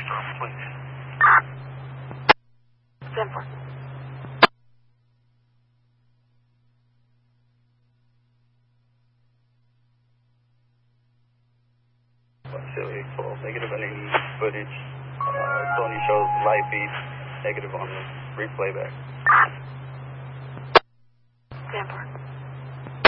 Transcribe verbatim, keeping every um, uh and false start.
please. ten four. Still eight twelve, negative on any footage. Uh, Sony shows live feed, negative on the replay back. ten four.